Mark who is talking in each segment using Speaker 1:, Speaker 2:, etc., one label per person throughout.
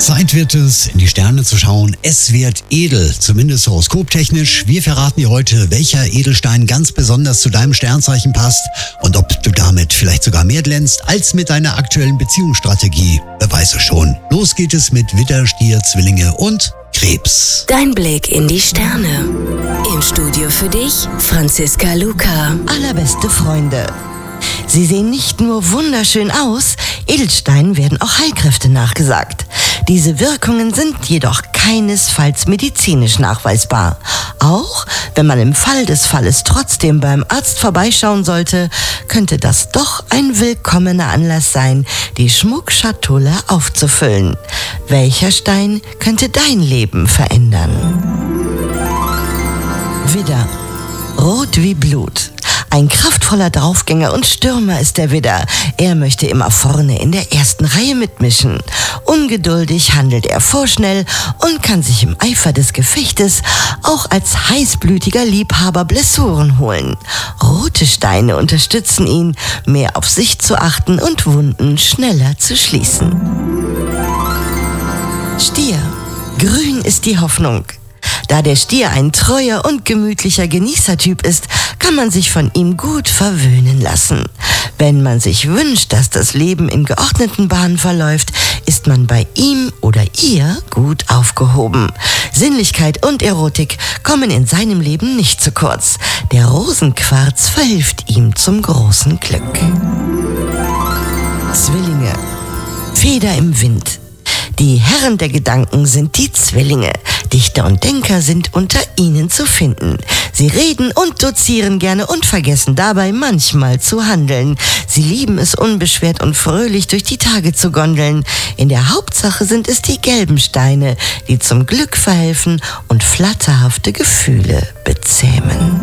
Speaker 1: Zeit wird es, in die Sterne zu schauen. Es wird edel, zumindest horoskoptechnisch. Wir verraten dir heute, welcher Edelstein ganz besonders zu deinem Sternzeichen passt und ob du damit vielleicht sogar mehr glänzt als mit deiner aktuellen Beziehungsstrategie. Wer weiß es schon. Los geht es mit Widder, Stier, Zwillinge und Krebs.
Speaker 2: Dein Blick in die Sterne. Im Studio für dich, Franziska Luca.
Speaker 3: Allerbeste Freunde. Sie sehen nicht nur wunderschön aus, Edelsteinen werden auch Heilkräfte nachgesagt. Diese Wirkungen sind jedoch keinesfalls medizinisch nachweisbar. Auch wenn man im Fall des Falles trotzdem beim Arzt vorbeischauen sollte, könnte das doch ein willkommener Anlass sein, die Schmuckschatulle aufzufüllen. Welcher Stein könnte dein Leben verändern? Widder. Rot wie Blut. Ein kraftvoller Draufgänger und Stürmer ist der Widder. Er möchte immer vorne in der ersten Reihe mitmischen. Ungeduldig handelt er vorschnell und kann sich im Eifer des Gefechtes auch als heißblütiger Liebhaber Blessuren holen. Rote Steine unterstützen ihn, mehr auf sich zu achten und Wunden schneller zu schließen. Stier. Grün ist die Hoffnung. Da der Stier ein treuer und gemütlicher Genießertyp ist, kann man sich von ihm gut verwöhnen lassen. Wenn man sich wünscht, dass das Leben in geordneten Bahnen verläuft, ist man bei ihm oder ihr gut aufgehoben. Sinnlichkeit und Erotik kommen in seinem Leben nicht zu kurz. Der Rosenquarz verhilft ihm zum großen Glück. Zwillinge. Feder im Wind. Die Herren der Gedanken sind die Zwillinge. Dichter und Denker sind unter ihnen zu finden. Sie reden und dozieren gerne und vergessen dabei manchmal zu handeln. Sie lieben es unbeschwert und fröhlich durch die Tage zu gondeln. In der Hauptsache sind es die gelben Steine, die zum Glück verhelfen und flatterhafte Gefühle bezähmen.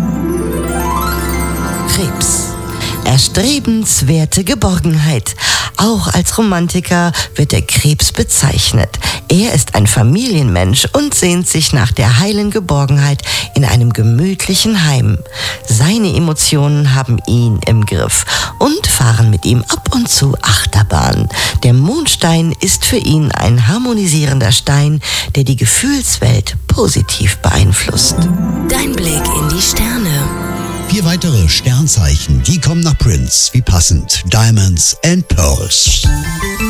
Speaker 3: Krebs. Erstrebenswerte Geborgenheit. Auch als Romantiker wird der Krebs bezeichnet. Er ist ein Familienmensch und sehnt sich nach der heilen Geborgenheit in einem gemütlichen Heim. Seine Emotionen haben ihn im Griff und fahren mit ihm ab und zu Achterbahn. Der Mondstein ist für ihn ein harmonisierender Stein, der die Gefühlswelt positiv beeinflusst.
Speaker 2: Dein Blick in die Sterne.
Speaker 1: 4 weitere Sternzeichen, die kommen nach Prince, wie passend. Diamonds and Pearls.